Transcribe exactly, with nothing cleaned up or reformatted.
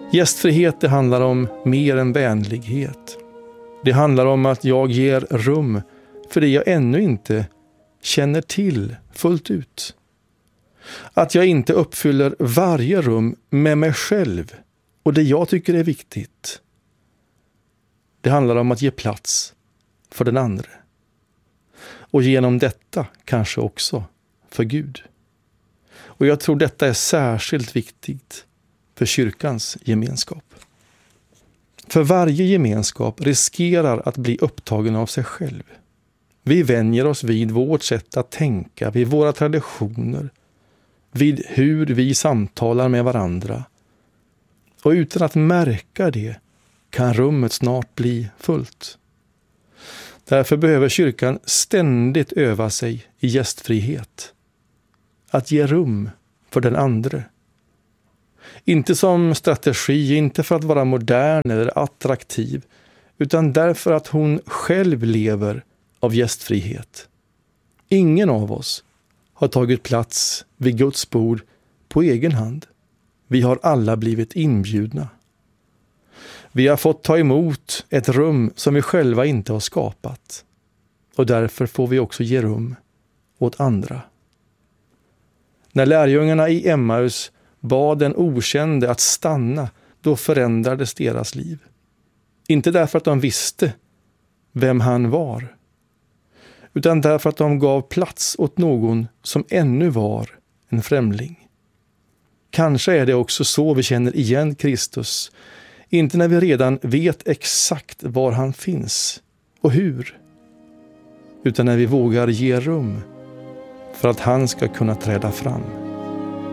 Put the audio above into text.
Gästfrihet, det handlar om mer än vänlighet. Det handlar om att jag ger rum för det jag ännu inte känner till fullt ut. Att jag inte uppfyller varje rum med mig själv och det jag tycker är viktigt. Det handlar om att ge plats för den andra. Och genom detta kanske också för Gud. Och jag tror detta är särskilt viktigt för kyrkans gemenskap. För varje gemenskap riskerar att bli upptagen av sig själv. Vi vänjer oss vid vårt sätt att tänka, vid våra traditioner, vid hur vi samtalar med varandra. Och utan att märka det kan rummet snart bli fullt. Därför behöver kyrkan ständigt öva sig i gästfrihet. Att ge rum för den andre. Inte som strategi, inte för att vara modern eller attraktiv, utan därför att hon själv lever av gästfrihet. Ingen av oss har tagit plats vid Guds bord på egen hand. Vi har alla blivit inbjudna. Vi har fått ta emot ett rum som vi själva inte har skapat. Och därför får vi också ge rum åt andra. När lärjungarna i Emmaus bad den okände att stanna, då förändrades deras liv. Inte därför att de visste vem han var, utan därför att de gav plats åt någon som ännu var en främling. Kanske är det också så vi känner igen Kristus, inte när vi redan vet exakt var han finns och hur, utan när vi vågar ge rum för att han ska kunna träda fram.